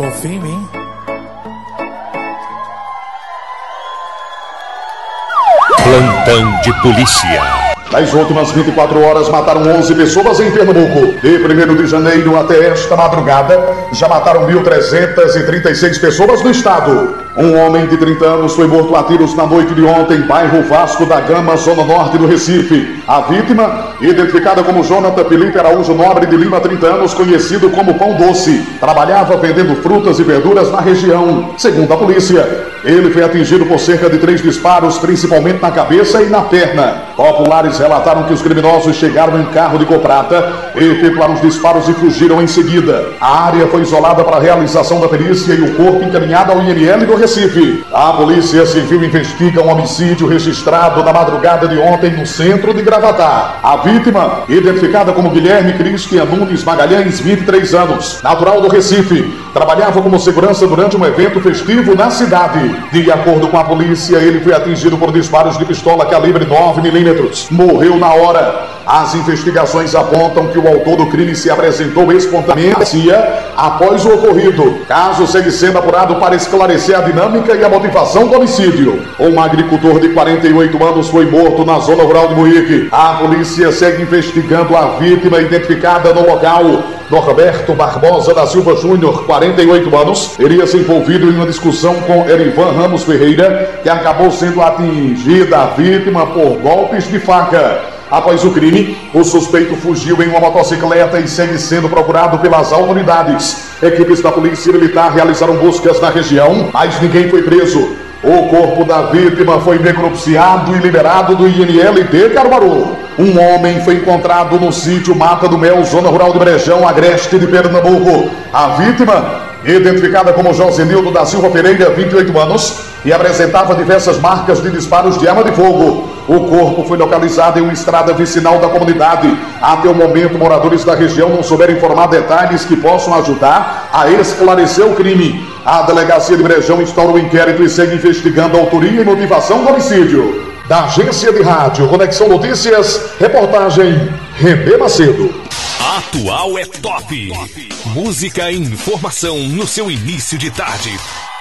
confia em mim. Plantão de polícia. Nas últimas 24 horas mataram 11 pessoas em Pernambuco. De 1º de janeiro até esta madrugada, já mataram 1.336 pessoas no estado. Um homem de 30 anos foi morto a tiros na noite de ontem, bairro Vasco da Gama, zona norte do Recife. A vítima, identificada como Jonathan Felipe Araújo Nobre de Lima, 30 anos, conhecido como Pão Doce, trabalhava vendendo frutas e verduras na região. Segundo a polícia, ele foi atingido por cerca de 3 disparos, principalmente na cabeça e na perna. Populares relataram que os criminosos chegaram em carro de cor prata, efetuaram os disparos e fugiram em seguida. A área foi isolada para a realização da perícia e o corpo encaminhado ao IML do Recife. A Polícia Civil investiga um homicídio registrado na madrugada de ontem no centro de Gravatá. A vítima, identificada como Guilherme Cristian Nunes Magalhães, 23 anos, natural do Recife, trabalhava como segurança durante um evento festivo na cidade. De acordo com a polícia, ele foi atingido por disparos de pistola calibre 9mm. Morreu na hora. As investigações apontam que o autor do crime se apresentou espontaneamente após o ocorrido. Caso segue sendo apurado para esclarecer a dinâmica e a motivação do homicídio. Um agricultor de 48 anos foi morto na zona rural de Moíque. A polícia segue investigando a vítima identificada no local. Norberto Barbosa da Silva Júnior, 48 anos, teria se envolvido em uma discussão com Erivan Ramos Ferreira, que acabou sendo atingida a vítima por golpes de faca. Após o crime, o suspeito fugiu em uma motocicleta e segue sendo procurado pelas autoridades. Equipes da Polícia Militar realizaram buscas na região, mas ninguém foi preso. O corpo da vítima foi necropsiado e liberado do INL de Caruaru. Um homem foi encontrado no sítio Mata do Mel, zona rural de Brejão, agreste de Pernambuco. A vítima, identificada como Josenildo da Silva Pereira, 28 anos, e apresentava diversas marcas de disparos de arma de fogo. O corpo foi localizado em uma estrada vicinal da comunidade. Até o momento, moradores da região não souberam informar detalhes que possam ajudar a esclarecer o crime. A delegacia de Brejão instaurou o inquérito e segue investigando a autoria e motivação do homicídio. Da agência de rádio Conexão Notícias, reportagem Renê Macedo. Atual é top. Música e informação no seu início de tarde.